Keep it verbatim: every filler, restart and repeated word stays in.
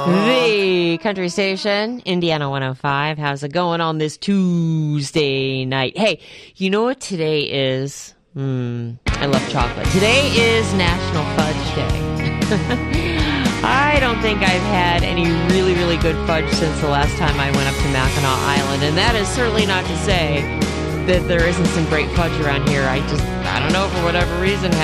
The country station, Indiana one oh five. How's it going on this Tuesday night? Hey, you know what today is? Hmm, I love chocolate. Today is National Fudge Day. I don't think I've had any really, really good fudge since the last time I went up to Mackinac Island. And that is certainly not to say that there isn't some great fudge around here. I just, I don't know, for whatever reason,